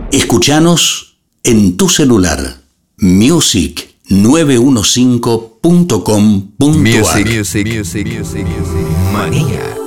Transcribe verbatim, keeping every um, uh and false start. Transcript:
Escuchanos en tu celular. music nueve quince punto com punto ar. Music, music, music, music, music. Manía.